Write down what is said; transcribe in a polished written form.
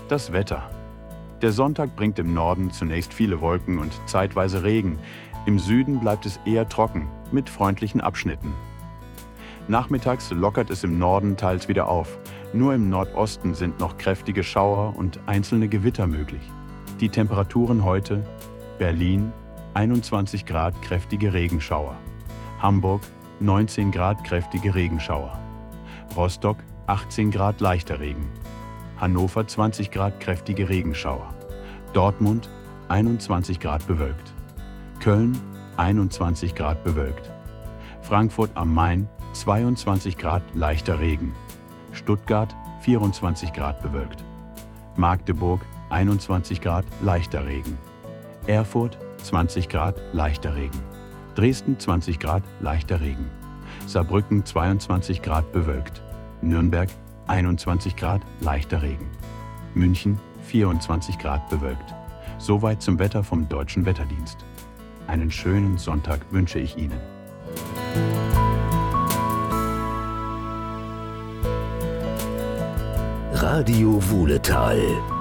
Das Wetter. Der Sonntag bringt im Norden zunächst viele Wolken und zeitweise Regen. Im Süden bleibt es eher trocken, mit freundlichen Abschnitten. Nachmittags lockert es im Norden teils wieder auf. Nur im Nordosten sind noch kräftige Schauer und einzelne Gewitter möglich. Die Temperaturen heute: Berlin 21 Grad, kräftige Regenschauer. Hamburg 19 Grad, kräftige Regenschauer. Rostock 18 Grad, leichter Regen. Hannover 20 Grad, kräftige Regenschauer. Dortmund 21 Grad, bewölkt. Köln 21 Grad, bewölkt. Frankfurt am Main 22 Grad, leichter Regen. Stuttgart 24 Grad, bewölkt. Magdeburg 21 Grad, leichter Regen. Erfurt 20 Grad, leichter Regen. Dresden 20 Grad, leichter Regen. Saarbrücken 22 Grad, bewölkt. Nürnberg 21 Grad, leichter Regen. München 24 Grad, bewölkt. Soweit zum Wetter vom Deutschen Wetterdienst. Einen schönen Sonntag wünsche ich Ihnen. Radio Wuhletal.